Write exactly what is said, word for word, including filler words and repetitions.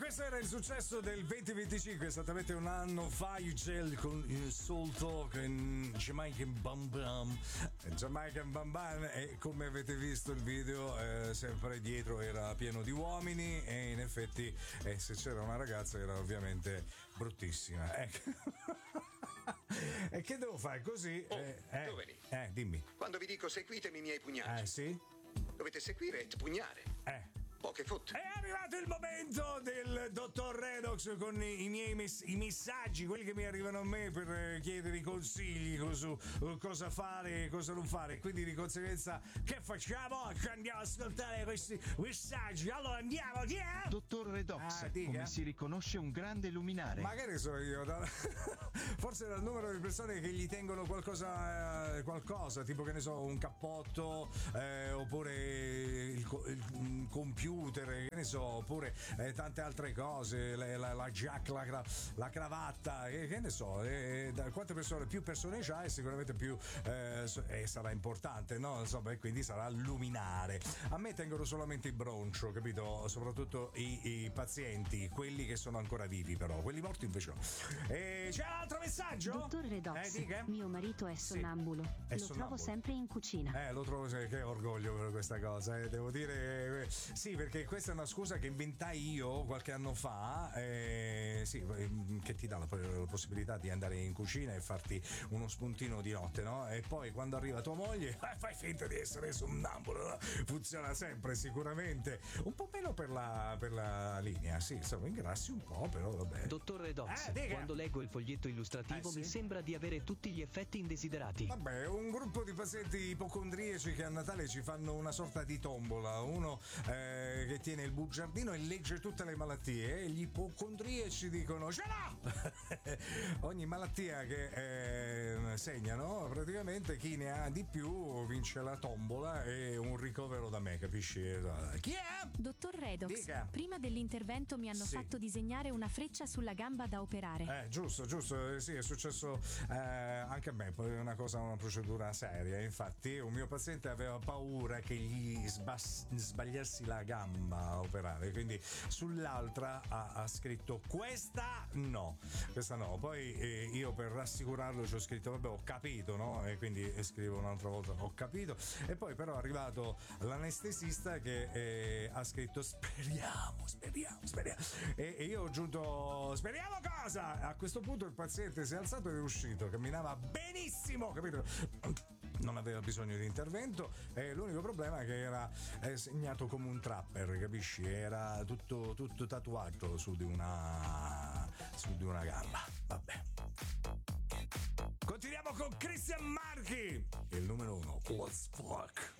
questo era il successo del venti venticinque, esattamente un anno fa, Ugel con il Soul Talk in Jamaican Bam Bam. Jamaican Bam Bam, e come avete visto il video, eh, sempre dietro era pieno di uomini e in effetti eh, se c'era una ragazza era ovviamente bruttissima. Ecco. E che devo fare così? Oh, eh, eh, dov'eri? Eh, dimmi. Quando vi dico seguitemi i miei pugnali. Eh, sì? Dovete seguire e pugnare. Eh. Oh, che fotte. È arrivato il momento del dottor Redox con i, i miei mess- i messaggi, quelli che mi arrivano a me per eh, chiedere i consigli su uh, cosa fare e cosa non fare. Quindi di conseguenza che facciamo? Andiamo ad ascoltare questi messaggi. Allora andiamo, chi è? Dottor Redox, Ah, dica. come si riconosce un grande luminare? Magari sono io, da... forse dal numero di persone che gli tengono qualcosa, eh, qualcosa tipo che ne so, un cappotto, eh, oppure il, il computer, che ne so, oppure eh, tante altre cose, la, la, la giacca, la, la cravatta, eh, che ne so, eh, da quante persone, più persone c'hai sicuramente più eh, eh, sarà importante, no? Insomma, e quindi sarà luminare. A me tengono solamente il broncio, capito? Soprattutto i, i pazienti, quelli che sono ancora vivi, però quelli morti invece no. E c'è un altro messaggio? Dottor Redox, eh, dica? mio marito è sonnambulo. Sì, è lo sonnambulo. trovo sempre in cucina. Eh, lo trovo, che orgoglio per questa cosa, eh, devo dire. Eh, sì, perché questa è una scusa che inventai io qualche anno fa, eh, sì, che ti dà la, la possibilità di andare in cucina e farti uno spuntino di notte, no? E poi quando arriva tua moglie, eh, fai finta di essere sonnambulo, no? Funziona sempre, sicuramente. Un po' meno per la, per la linea, sì, insomma, ingrassi un po', però vabbè. Dottor Redox, Eh, quando leggo il foglietto illustrativo Eh, sì? mi sembra di avere tutti gli effetti indesiderati. Vabbè, un gruppo di pazienti ipocondriaci che a Natale ci fanno una sorta di tombola, uno eh, che tiene il bugiardino e legge tutte le malattie e gli ipocondriaci dicono ce l'ho! Ogni malattia che eh, segnano, praticamente chi ne ha di più vince la tombola e un ricovero da me, capisci? Chi è? Dottor Redox, Dica. prima dell'intervento mi hanno Sì. fatto disegnare una freccia sulla gamba da operare. Eh, giusto, giusto, eh, sì, è successo eh, anche a me, poi è una cosa, una procedura seria. Infatti, un mio paziente aveva paura che gli sbas- sbagliassi la gamba a operare, quindi sull'altra ha, ha scritto questa no, questa no. Poi eh, io per rassicurarlo ci ho scritto vabbè, ho capito, no? E quindi scrivo un'altra volta ho capito. E poi però è arrivato l'anestesista che eh, ha scritto speriamo, speriamo, speriamo. E, e io ho aggiunto speriamo cosa? A questo punto il paziente si è alzato ed è uscito, camminava benissimo, capito? Non aveva bisogno di intervento e l'unico problema è che era eh, segnato come un trapper, capisci? Era tutto, tutto tatuato su di una su di una gamba. Vabbè. Continuiamo con Christian Marchi, il numero uno. What's fuck?